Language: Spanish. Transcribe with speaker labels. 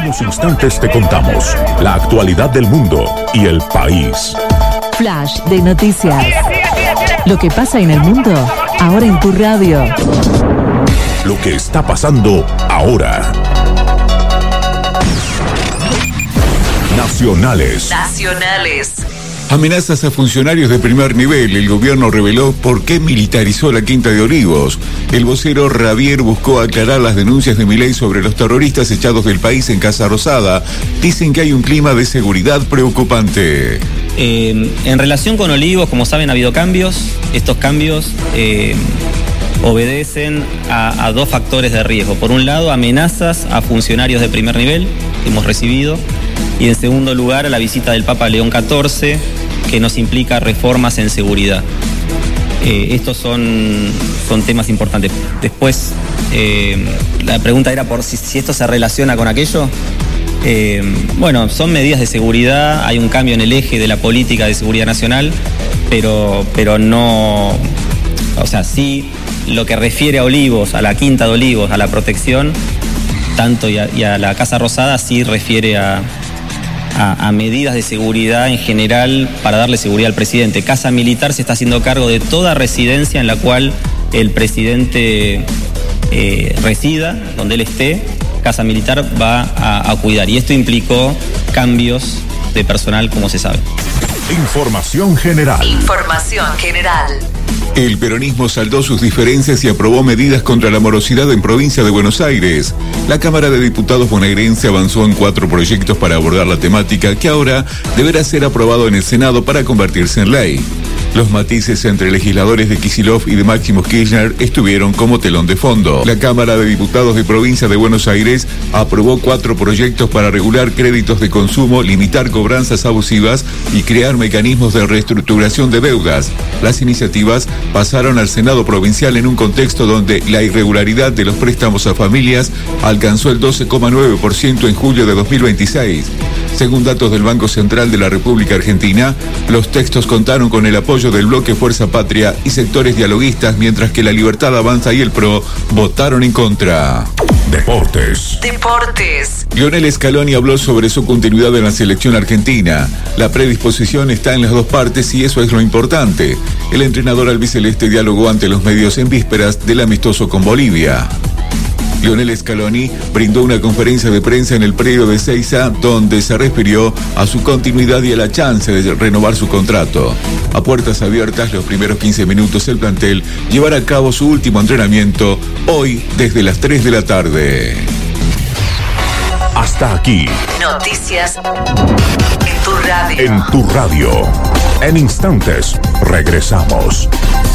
Speaker 1: unos instantes te contamos la actualidad del mundo y el país.
Speaker 2: Flash de noticias. Lo que pasa en el mundo, ahora en tu radio.
Speaker 1: Lo que está pasando ahora. Nacionales.
Speaker 3: Amenazas a funcionarios de primer nivel. El gobierno reveló por qué militarizó la Quinta de Olivos. El vocero Ravier buscó aclarar las denuncias de Milei sobre los terroristas echados del país en Casa Rosada. Dicen que hay un clima de seguridad preocupante.
Speaker 4: En relación con Olivos, como saben, ha habido cambios. Estos cambios obedecen a dos factores de riesgo. Por un lado, amenazas a funcionarios de primer nivel que hemos recibido. Y en segundo lugar, a la visita del Papa León XIV, que nos implica reformas en seguridad. Estos son temas importantes. Después, la pregunta era por si esto se relaciona con aquello. Bueno, son medidas de seguridad, hay un cambio en el eje de la política de seguridad nacional, pero no, o sea, sí, lo que refiere a Olivos, a la Quinta de Olivos, a la protección, tanto y a la Casa Rosada, sí refiere a medidas de seguridad en general para darle seguridad al presidente. Casa Militar se está haciendo cargo de toda residencia en la cual el presidente resida, donde él esté. Casa Militar va a cuidar, y esto implicó cambios de personal, como se sabe.
Speaker 1: Información general.
Speaker 3: El peronismo saldó sus diferencias y aprobó medidas contra la morosidad en provincia de Buenos Aires. La Cámara de Diputados bonaerense avanzó en 4 proyectos para abordar la temática, que ahora deberá ser aprobado en el Senado para convertirse en ley. Los matices entre legisladores de Kicillof y de Máximo Kirchner estuvieron como telón de fondo. La Cámara de Diputados de Provincia de Buenos Aires aprobó 4 proyectos para regular créditos de consumo, limitar cobranzas abusivas y crear mecanismos de reestructuración de deudas. Las iniciativas pasaron al Senado provincial en un contexto donde la irregularidad de los préstamos a familias alcanzó el 12,9% en julio de 2026. Según datos del Banco Central de la República Argentina, los textos contaron con el apoyo del bloque Fuerza Patria y sectores dialoguistas, mientras que La Libertad Avanza y el PRO votaron en contra.
Speaker 1: Deportes.
Speaker 3: Lionel Scaloni habló sobre su continuidad en la selección argentina. La predisposición está en las dos partes y eso es lo importante. El entrenador albiceleste dialogó ante los medios en vísperas del amistoso con Bolivia. Lionel Scaloni brindó una conferencia de prensa en el predio de Ezeiza, donde se refirió a su continuidad y a la chance de renovar su contrato. A puertas abiertas, los primeros 15 minutos, el plantel llevará a cabo su último entrenamiento hoy desde las 3 de la tarde.
Speaker 1: Hasta aquí.
Speaker 2: Noticias en tu radio.
Speaker 1: En tu radio. En instantes, regresamos.